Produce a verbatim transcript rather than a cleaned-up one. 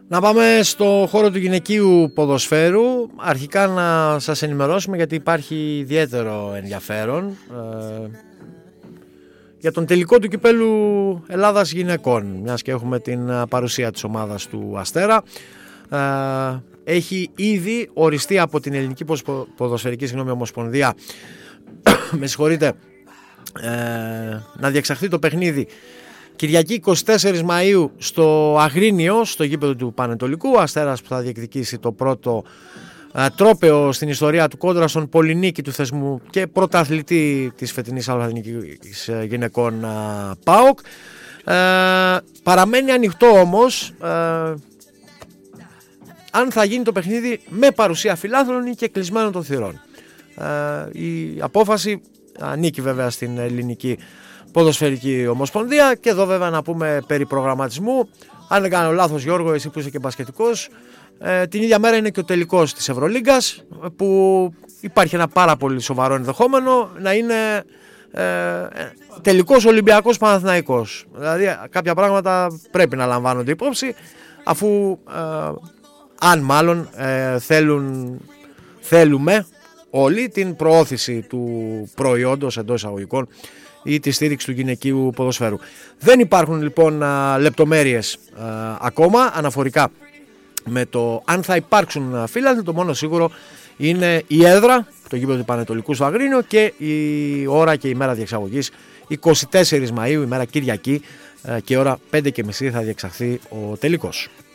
Να πάμε στο χώρο του γυναικείου ποδοσφαίρου. Αρχικά να σας ενημερώσουμε, γιατί υπάρχει ιδιαίτερο ενδιαφέρον ε, για τον τελικό του κυπέλου Ελλάδας γυναικών, μιας και έχουμε την παρουσία της ομάδας του Αστέρα. Ε, έχει ήδη οριστεί από την Ελληνική Ποδοσφαιρική συγγνώμη, Ομοσπονδία με συγχωρείτε, ε, να διεξαχθεί το παιχνίδι Κυριακή εικοστή τέταρτη Μαΐου στο Αγρίνιο, στο γήπεδο του Πανετολικού. Αστέρας που θα διεκδικήσει το πρώτο ε, τρόπαιο στην ιστορία του κόντρα στον πολυνίκη του θεσμού και πρωταθλητή της φετινής Αλβανικής γυναικών ε, ΠΑΟΚ. Ε, παραμένει ανοιχτό όμως ε, αν θα γίνει το παιχνίδι με παρουσία φιλάθλων ή και κλεισμένων των θυρών. Ε, η απόφαση ανήκει βέβαια στην Ελληνική Ποδοσφαιρική Ομοσπονδία, και εδώ βέβαια να πούμε περί προγραμματισμού. Αν δεν κάνω λάθος, Γιώργο, εσύ που είσαι και μπασκετικός, ε, την ίδια μέρα είναι και ο τελικός της Ευρωλίγκας, που υπάρχει ένα πάρα πολύ σοβαρό ενδεχόμενο να είναι ε, τελικός Ολυμπιακός Παναθηναϊκός. Δηλαδή κάποια πράγματα πρέπει να λαμβάνονται υπόψη, αφού ε, αν μάλλον ε, θέλουν, θέλουμε όλοι την προώθηση του προϊόντος εντός εισαγωγικών ή τη στήριξη του γυναικείου ποδοσφαίρου. Δεν υπάρχουν λοιπόν λεπτομέρειες α, ακόμα αναφορικά με το αν θα υπάρξουν φίλαθλοι. Το μόνο σίγουρο είναι η έδρα, το γήπεδο του Πανετολικού στο Αγρίνιο, και η ώρα και η μέρα διεξαγωγής εικοστή τέταρτη Μαΐου, ημέρα Κυριακή, και ώρα πέντε και μισή θα διεξαχθεί ο τελικός.